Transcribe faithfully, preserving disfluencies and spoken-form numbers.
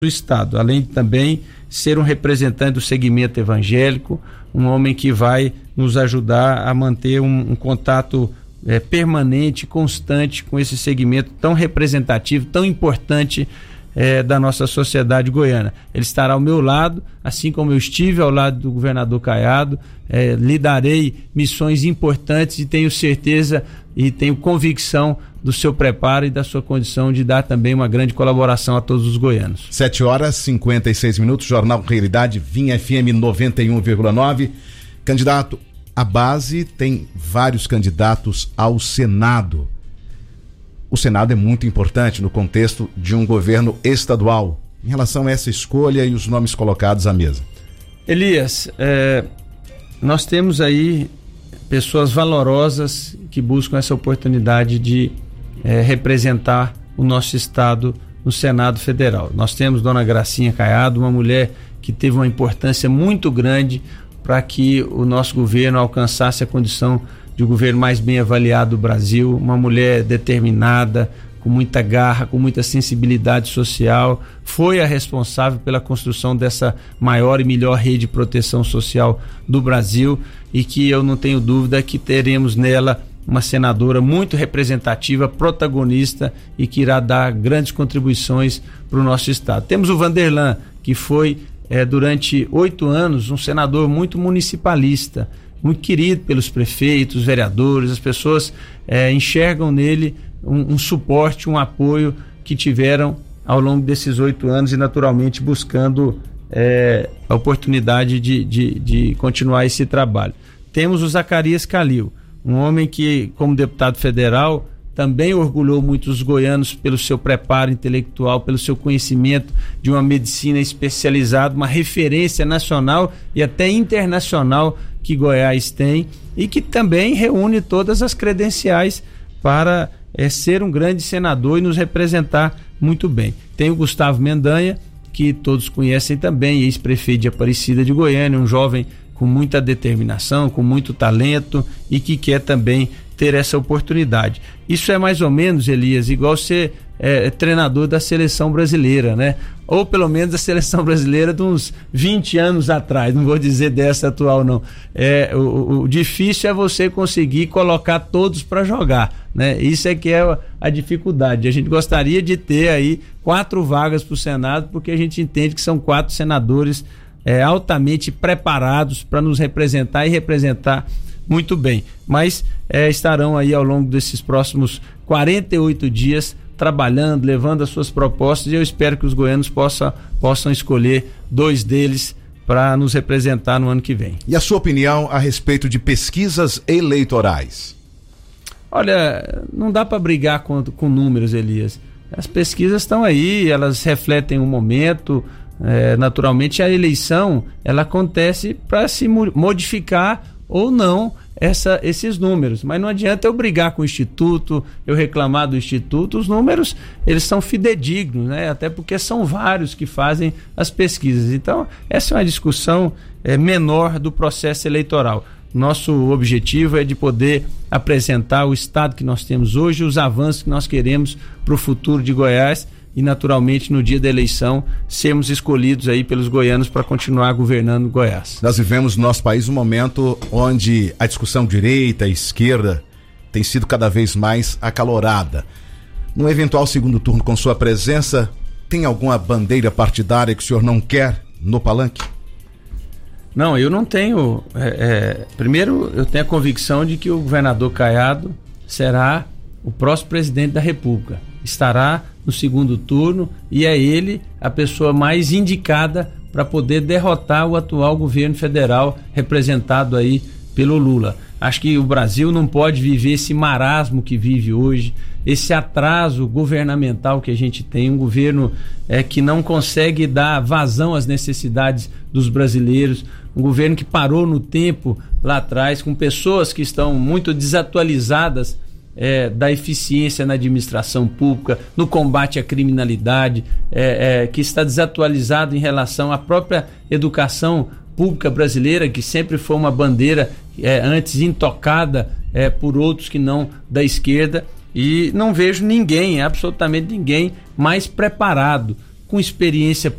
do Estado, além de também ser um representante do segmento evangélico, um homem que vai nos ajudar a manter um, um contato é, permanente, constante com esse segmento tão representativo, tão importante é, da nossa sociedade goiana. Ele estará ao meu lado, assim como eu estive ao lado do governador Caiado, é, lhe darei missões importantes e tenho certeza e tenho convicção do seu preparo e da sua condição de dar também uma grande colaboração a todos os goianos. sete horas e cinquenta e seis minutos, Jornal Realidade, Vinha F M noventa e um vírgula nove. Candidato, a base tem vários candidatos ao Senado. O Senado é muito importante no contexto de um governo estadual. Em relação a essa escolha e os nomes colocados à mesa. Elias, é, nós temos aí pessoas valorosas que buscam essa oportunidade de é, representar o nosso estado no Senado Federal. Nós temos Dona Gracinha Caiado, uma mulher que teve uma importância muito grande para que o nosso governo alcançasse a condição de o governo mais bem avaliado do Brasil, uma mulher determinada, com muita garra, com muita sensibilidade social, foi a responsável pela construção dessa maior e melhor rede de proteção social do Brasil e que eu não tenho dúvida que teremos nela uma senadora muito representativa, protagonista e que irá dar grandes contribuições para o nosso estado. Temos o Vanderlan, que foi é, durante oito anos um senador muito municipalista, muito querido pelos prefeitos, vereadores, as pessoas é, enxergam nele Um, um suporte, um apoio que tiveram ao longo desses oito anos e naturalmente buscando é, a oportunidade de, de, de continuar esse trabalho. Temos o Zacarias Calil, um homem que, como deputado federal, também orgulhou muitos goianos pelo seu preparo intelectual, pelo seu conhecimento de uma medicina especializada, uma referência nacional e até internacional que Goiás tem e que também reúne todas as credenciais para é ser um grande senador e nos representar muito bem. Tem o Gustavo Mendanha, que todos conhecem também, ex-prefeito de Aparecida de Goiânia, um jovem com muita determinação, com muito talento e que quer também ter essa oportunidade. Isso é mais ou menos, Elias, igual ser é, treinador da seleção brasileira, né? Ou pelo menos a seleção brasileira de uns vinte anos atrás, não vou dizer dessa atual não. É, o, o difícil é você conseguir colocar todos para jogar, né? Isso é que é a dificuldade. A gente gostaria de ter aí quatro vagas para o Senado, porque a gente entende que são quatro senadores é, altamente preparados para nos representar e representar muito bem, mas é, estarão aí ao longo desses próximos quarenta e oito dias trabalhando, levando as suas propostas e eu espero que os goianos possam, possam escolher dois deles para nos representar no ano que vem. E a sua opinião a respeito de pesquisas eleitorais? Olha, não dá para brigar com, com números, Elias. As pesquisas estão aí, elas refletem o momento. É, naturalmente a eleição ela acontece para se modificar ou não essa, esses números, mas não adianta eu brigar com o Instituto, eu reclamar do Instituto, os números eles são fidedignos, né? Até porque são vários que fazem as pesquisas, então essa é uma discussão é, menor do processo eleitoral. Nosso objetivo é de poder apresentar o estado que nós temos hoje, os avanços que nós queremos para o futuro de Goiás e naturalmente no dia da eleição sermos escolhidos aí pelos goianos para continuar governando Goiás. Nós vivemos no nosso país um momento onde a discussão direita e esquerda tem sido cada vez mais acalorada. No eventual segundo turno com sua presença, tem alguma bandeira partidária que o senhor não quer no palanque? Não, eu não tenho. É, é, primeiro, eu tenho a convicção de que o governador Caiado será o próximo presidente da República. Estará no segundo turno e é ele a pessoa mais indicada para poder derrotar o atual governo federal representado aí pelo Lula. Acho que o Brasil não pode viver esse marasmo que vive hoje, esse atraso governamental que a gente tem, um governo é, que não consegue dar vazão às necessidades dos brasileiros, um governo que parou no tempo lá atrás, com pessoas que estão muito desatualizadas É, da eficiência na administração pública, no combate à criminalidade, é, é, que está desatualizado em relação à própria educação pública brasileira, que sempre foi uma bandeira é, antes intocada é, por outros que não da esquerda, e não vejo ninguém, absolutamente ninguém, mais preparado, com experiência